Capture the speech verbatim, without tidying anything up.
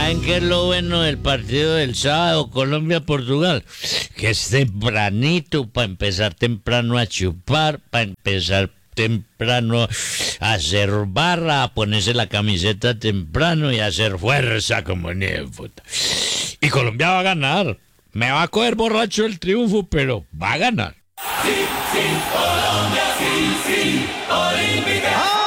¿Saben qué es lo bueno del partido del sábado Colombia-Portugal? Que es tempranito, para empezar temprano a chupar, para empezar temprano a hacer barra, a ponerse la camiseta temprano y a hacer fuerza como en el fútbol. Y Colombia va a ganar. Me va a coger borracho el triunfo, pero va a ganar. Sí, sí, Colombia, sí, sí, Olímpica.